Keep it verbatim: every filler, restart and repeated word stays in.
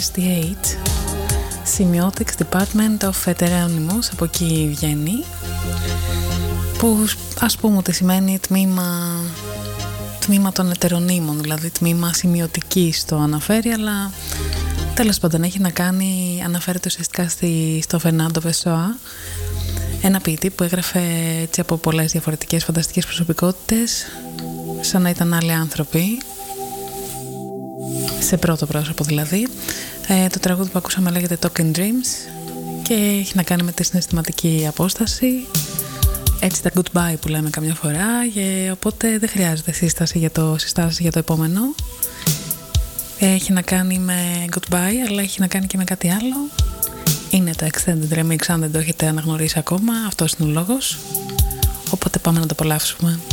εξήντα οκτώ Semiotics Department of Heteronymous, από εκεί βγαίνει, που ας πούμε ότι σημαίνει τμήμα, τμήμα των ετερονύμων, δηλαδή τμήμα σημειωτικής το αναφέρει, αλλά τέλος πάντων έχει να κάνει, αναφέρεται ουσιαστικά στη, στο Φερνάντο Πεσόα, ένα ποιητή που έγραφε έτσι από πολλές διαφορετικές φανταστικές προσωπικότητες, σαν να ήταν άλλοι άνθρωποι, σε πρώτο πρόσωπο δηλαδή. Ε, το τραγούδι που ακούσαμε λέγεται Talking Dreams και έχει να κάνει με τη συναισθηματική απόσταση, έτσι τα goodbye που λέμε καμιά φορά, και οπότε δεν χρειάζεται σύσταση για το, συστάση για το επόμενο. Έχει να κάνει με goodbye, αλλά έχει να κάνει και με κάτι άλλο. Είναι το extended remix, αν δεν το έχετε αναγνωρίσει ακόμα, αυτός είναι ο λόγος, οπότε πάμε να το απολαύσουμε.